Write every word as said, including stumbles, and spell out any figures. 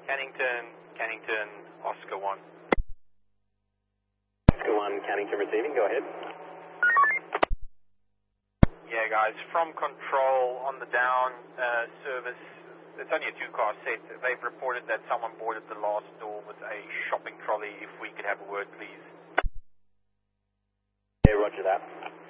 Cannington, Cannington, Oscar one. Oscar one, Cannington receiving, go ahead. Yeah, guys, from control on the down uh, service, it's only a two-car set. They've reported that someone boarded the last door with a shopping trolley. If we could have a word, please. Yeah, roger that.